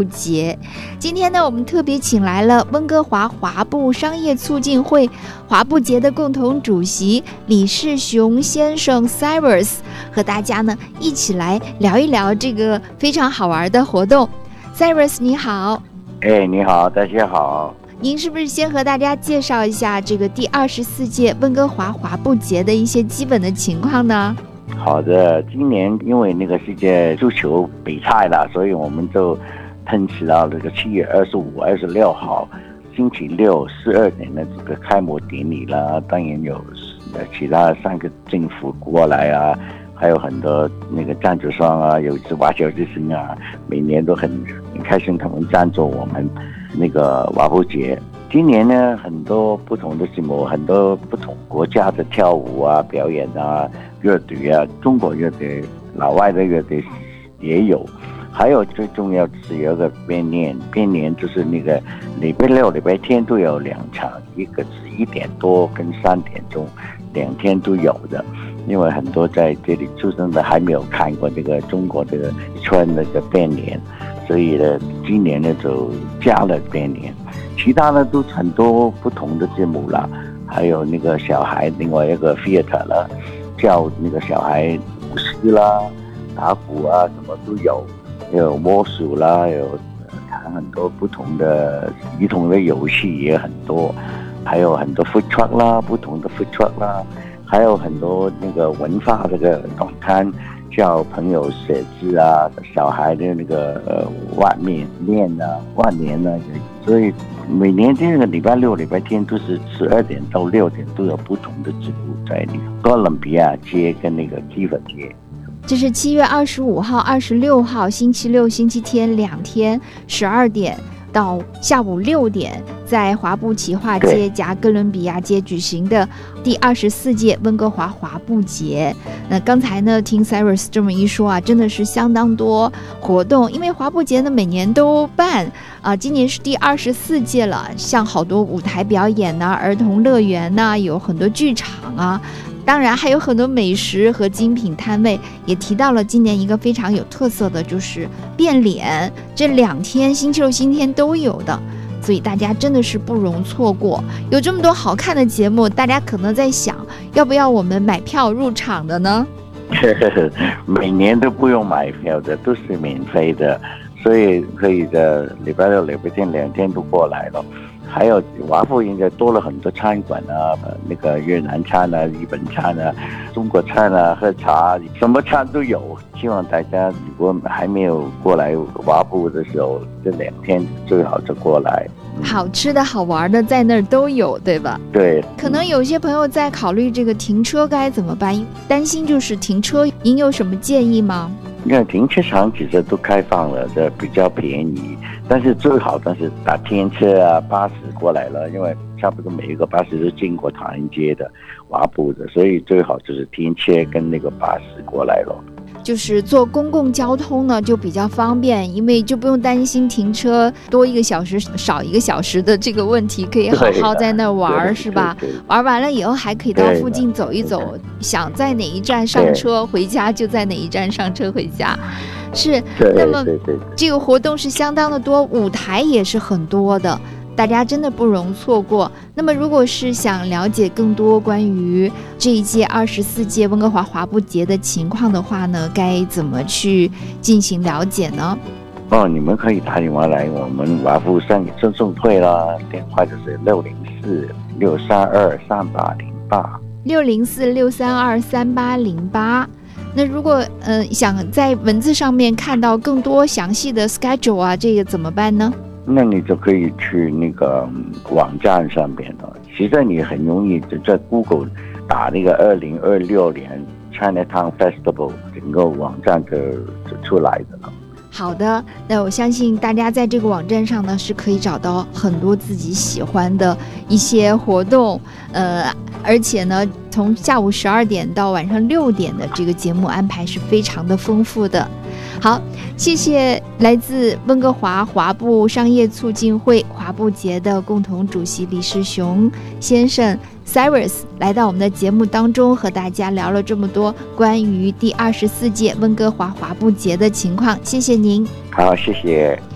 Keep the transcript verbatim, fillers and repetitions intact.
节。今天呢，我们特别请来了温哥华华埠商业促进会华埠节的共同主席李世雄先生 Cyrus， 和大家呢一起来聊一聊这个非常好玩的活动。 Cyrus 你好。 哎，你好，大家好。 您是不是先和大家介绍一下这个第二十四届温哥华华埠节的一些基本的情况呢？ 好的，今年因为那个世界足球比赛了，所以我们就推迟到这个七月二十五、二十六号星期六十二点的这个开幕典礼了。当然有其他三个政府过来啊，还有很多那个赞助商啊，有是华侨之星啊，每年都很很开心他们赞助我们那个华埠节。今年呢，很多不同的节目，很多不同国家的跳舞啊、表演啊、乐队啊，中国乐队、老外的乐队也有。还有最重要的是有一个编年，编年就是那个礼拜六、礼拜天都有两场，一个是一点多跟三点钟，两天都有的。因为很多在这里出生的还没有看过这个中国这个穿那个编年，所以呢，今年呢就加了编年。其他的都很多不同的节目啦，还有那个小孩另外一个 theater 啦，教那个小孩舞狮啦、打鼓啊，什么都有，有魔术啦，有谈很多不同的儿童的游戏也很多，还有很多 food truck 啦，不同的 food truck 啦，还有很多那个文化这个短刊，叫朋友写字啊，小孩的那个呃万面面啊、万年啊，所以每年这个礼拜六、礼拜天都是十二点到六点都有不同的节目在那个哥伦比亚街跟那个基粉街。 这是七月二十五号、二十六号星期六、星期天两天，十二点到下午六点，在华埠企划街加哥伦比亚街举行的第二十四届温哥华华埠节。那刚才呢，听 Cyrus 这么一说啊，真的是相当多活动。因为华埠节呢每年都办啊，今年是第二十四届了，像好多舞台表演呐、啊、儿童乐园呐、啊，有很多剧场啊。当然还有很多美食和精品摊位，也提到了今年一个非常有特色的就是变脸，这两天星期六星期天都有的，所以大家真的是不容错过。有这么多好看的节目，大家可能在想要不要我们买票入场的呢？ 每年都不用买票的，都是免费的，所以可以的礼拜六礼拜天两天都过来了。还有华埠应该多了很多餐馆啊，那个越南餐啊、日本餐啊、中国餐啊、喝茶，什么餐都有。希望大家如果还没有过来华埠的时候，这两天最好就过来。 嗯、好吃的好玩的在那儿都有，对吧？ 对。 可能有些朋友在考虑这个停车该怎么办，担心就是停车，您有什么建议吗？ 因为停车场其实都开放了，这比较便宜，但是最好但是打天车啊、巴士过来了，因为差不多每一个巴士都经过唐人街的、华埠的，所以最好就是天车跟那个巴士过来了。 就是坐公共交通呢就比较方便，因为就不用担心停车多一个小时少一个小时的这个问题，可以好好在那玩，是吧？玩完了以后还可以到附近走一走，想在哪一站上车回家就在哪一站上车回家。是，那么这个活动是相当的多，舞台也是很多的，大家真的不容错过。那么如果是想了解更多关于这一届二十四届温哥华华埠节的情况的话呢，该怎么去进行了解呢？ 哦，你们可以打电话来我们华埠商业赠送会啦，电话就是六零四六三二三八零八六零四六三二三八零八。那如果呃想在文字上面看到更多详细的 schedule 啊，这个怎么办呢？ 那你就可以去那个网站上边了。其实你很容易就在 Google 打那个二零二六年 Chinatown Festival， 整个网站就就出来的了。 好的，那我相信大家在这个网站上呢是可以找到很多自己喜欢的一些活动，呃，而且呢从下午十二点到晚上六点的这个节目安排是非常的丰富的。好，谢谢来自温哥华华埠商业促进会华埠节的共同主席李世雄先生 Cyrus 来到我们的节目当中，和大家聊了这么多关于第二十四届温哥华华埠节的情况，谢谢您。 好，谢谢。